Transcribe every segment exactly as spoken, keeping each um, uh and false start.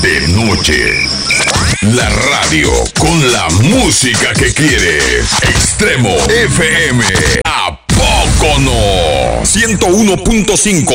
de noche. La radio con la música que quiere. Extremo F M. ¿A poco no? ciento uno punto cinco.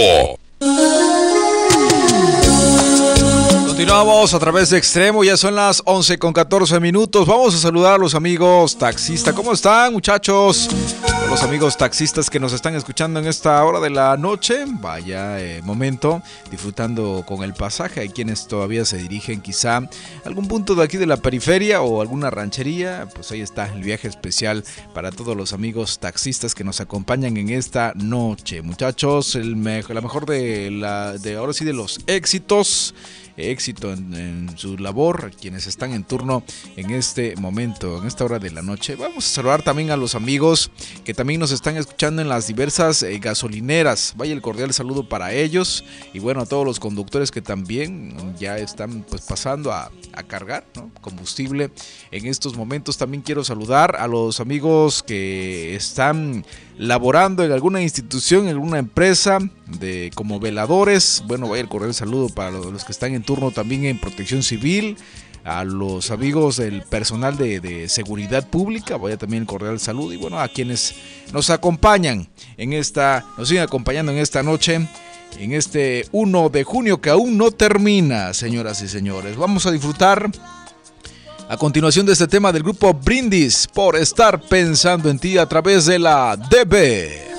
Continuamos a través de Extremo, ya son las once con catorce minutos. Vamos a saludar a los amigos taxistas. ¿Cómo están, muchachos? A los amigos taxistas que nos están escuchando en esta hora de la noche. Vaya eh, momento, disfrutando con el pasaje. Hay quienes todavía se dirigen quizá a algún punto de aquí de la periferia o alguna ranchería. Pues ahí está el viaje especial para todos los amigos taxistas que nos acompañan en esta noche. Muchachos, el me- la mejor de, la, de ahora sí de los éxitos. Éxito en, en su labor, quienes están en turno en este momento, en esta hora de la noche. Vamos a saludar también a los amigos que también nos están escuchando en las diversas eh, gasolineras. Vaya el cordial saludo para ellos y bueno, a todos los conductores que también ya están pues pasando a, a cargar, ¿no?, combustible en estos momentos. También quiero saludar a los amigos que están laborando en alguna institución, en alguna empresa de como veladores. Bueno, vaya el cordial saludo para los que están en turno también en protección civil, a los amigos del personal de, de seguridad pública, vaya también el cordial saludo y bueno, a quienes nos acompañan en esta, nos siguen acompañando en esta noche, en este uno de junio que aún no termina, señoras y señores. Vamos a disfrutar a continuación de este tema del grupo Brindis por estar pensando en ti a través de la D B.